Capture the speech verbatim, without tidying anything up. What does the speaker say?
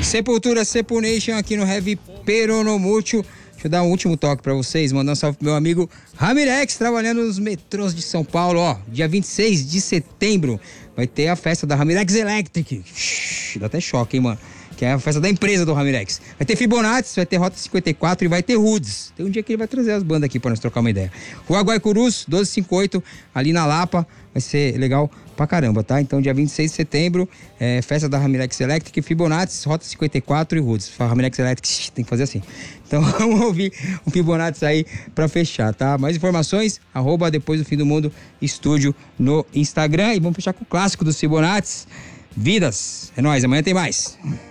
Sepultura Sepulnation aqui no Heavy Peronomútil. Deixa eu dar um último toque pra vocês, mandar um salve pro meu amigo Ramirex, trabalhando nos metrôs de São Paulo, ó. Dia vinte e seis de setembro vai ter a festa da Ramirex Electric. Shhh, dá até choque, hein, mano. Que é a festa da empresa do Ramirex. Vai ter Fibonacci, vai ter Rota cinquenta e quatro e vai ter Roots. Tem um dia que ele vai trazer as bandas aqui pra nós trocar uma ideia. Rua Guaicurus, doze cinquenta e oito, ali na Lapa. Vai ser legal pra caramba, tá? Então, dia vinte e seis de setembro, é, festa da Ramirex Electric, Fibonacci, Rota cinquenta e quatro e Roots. Ramirex Electric, tem que fazer assim. Então, vamos ouvir um Fibonacci aí pra fechar, tá? Mais informações, arroba Depois do Fim do Mundo Estúdio no Instagram. E vamos fechar com o clássico dos Fibonacci, Vidas. É nóis, amanhã tem mais.